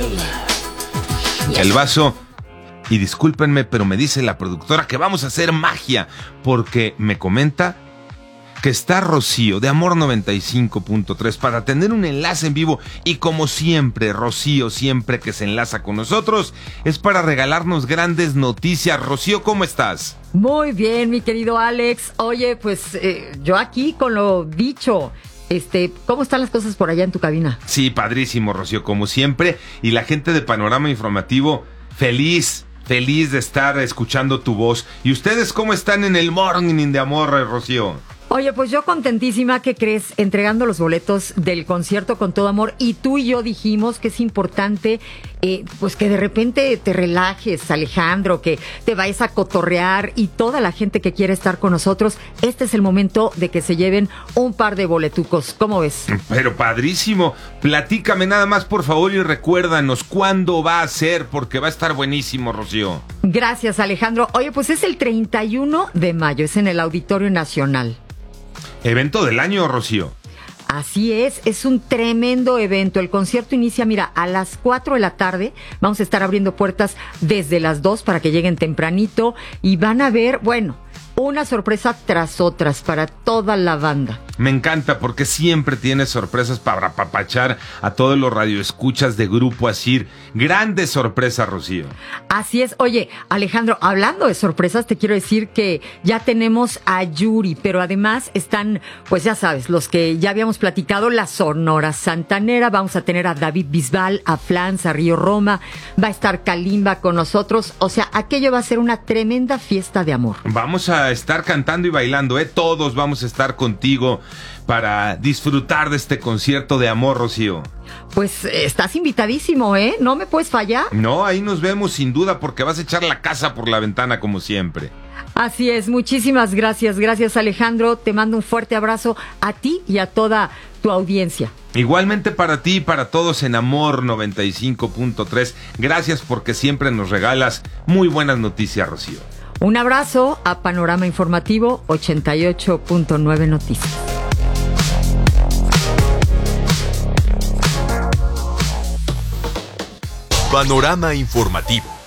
el vaso. Y discúlpenme, pero me dice la productora que vamos a hacer magia, porque me comenta que está Rocío de Amor 95.3 para tener un enlace en vivo. Y como siempre, Rocío, siempre que se enlaza con nosotros, es para regalarnos grandes noticias. Rocío, ¿cómo estás? Muy bien, mi querido Alex. Oye, pues yo aquí con lo dicho. ¿Cómo están las cosas por allá en tu cabina? Sí, padrísimo, Rocío, como siempre. Y la gente de Panorama Informativo, feliz de estar escuchando tu voz. ¿Y ustedes cómo están en el Morning de Amor, Rocío? Oye, pues yo contentísima, ¿qué crees? Entregando los boletos del concierto Con Todo Amor. Y tú y yo dijimos que es importante, pues que de repente te relajes, Alejandro, que te vayas a cotorrear y toda la gente que quiere estar con nosotros. Este es el momento de que se lleven un par de boletucos. ¿Cómo ves? Pero padrísimo. Platícame nada más, por favor, y recuérdanos cuándo va a ser, porque va a estar buenísimo, Rocío. Gracias, Alejandro. Oye, pues es el 31 de mayo, es en el Auditorio Nacional. Evento del año, Rocío. Así es un tremendo evento. El concierto inicia, mira, a las 4 de la tarde. Vamos a estar abriendo puertas desde las 2 para que lleguen tempranito y van a ver, bueno, una sorpresa tras otras para toda la banda. Me encanta porque siempre tienes sorpresas para apapachar a todos los radioescuchas de Grupo Asir. Grandes sorpresas, Rocío. Así es. Oye, Alejandro, hablando de sorpresas, te quiero decir que ya tenemos a Yuri, pero además están, pues ya sabes, los que ya habíamos platicado, la Sonora Santanera. Vamos a tener a David Bisbal, a Flans, a Río Roma. Va a estar Kalimba con nosotros. O sea, aquello va a ser una tremenda fiesta de amor. Vamos a estar cantando y bailando, todos vamos a estar contigo para disfrutar de este concierto de amor, Rocío. Pues estás invitadísimo, no me puedes fallar. No, ahí nos vemos sin duda porque vas a echar la casa por la ventana como siempre. Así es, muchísimas gracias, Alejandro, te mando un fuerte abrazo a ti y a toda tu audiencia. Igualmente para ti y para todos en Amor 95.3, gracias porque siempre nos regalas muy buenas noticias, Rocío. Un abrazo a Panorama Informativo 88.9 Noticias. Panorama Informativo.